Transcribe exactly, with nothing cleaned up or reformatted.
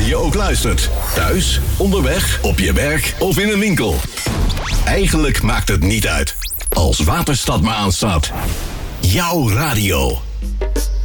je ook luistert. Thuis, onderweg, op je werk of in een winkel. Eigenlijk maakt het niet uit. Als Waterstad maar aanstaat. Jouw radio.